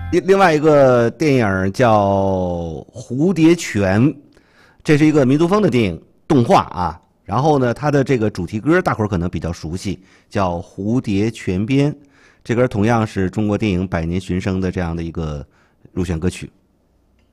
另外一个电影叫《蝴蝶泉》，这是一个民族风的电影动画啊。然后呢，它的这个主题歌大伙儿可能比较熟悉，叫《蝴蝶泉边》。这歌同样是中国电影百年寻声的这样的一个入选歌曲。